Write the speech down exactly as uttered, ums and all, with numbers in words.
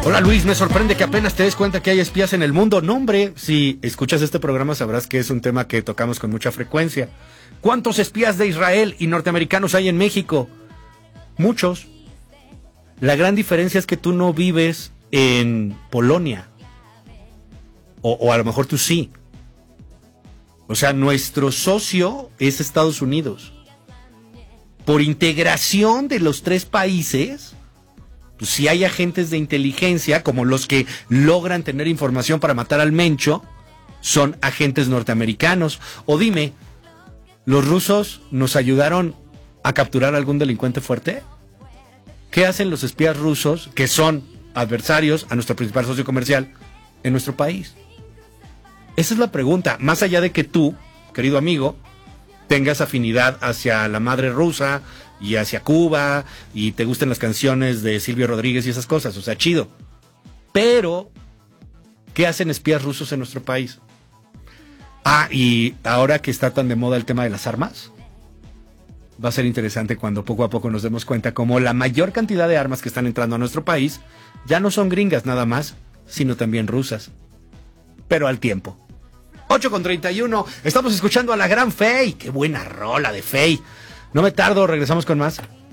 Hola Luis, me sorprende que apenas te des cuenta que hay espías en el mundo. No, hombre, si escuchas este programa sabrás que es un tema que tocamos con mucha frecuencia. ¿Cuántos espías de Israel y norteamericanos hay en México? Muchos. La gran diferencia es que tú no vives en Polonia. O, o a lo mejor tú sí. O sea, nuestro socio es Estados Unidos. Por integración de los tres países, pues si hay agentes de inteligencia, como los que logran tener información para matar al Mencho, son agentes norteamericanos. O dime, ¿los rusos nos ayudaron a capturar a algún delincuente fuerte? ¿Qué hacen los espías rusos, que son adversarios a nuestro principal socio comercial en nuestro país? Esa es la pregunta, más allá de que tú, querido amigo, tengas afinidad hacia la madre rusa y hacia Cuba y te gusten las canciones de Silvio Rodríguez y esas cosas, o sea, chido. Pero, ¿qué hacen espías rusos en nuestro país? Ah, y ahora que está tan de moda el tema de las armas, va a ser interesante cuando poco a poco nos demos cuenta cómo la mayor cantidad de armas que están entrando a nuestro país ya no son gringas nada más, sino también rusas. Pero al tiempo. ocho con treinta y uno, estamos escuchando a la gran Fey. Qué buena rola de Fey. No me tardo, regresamos con más.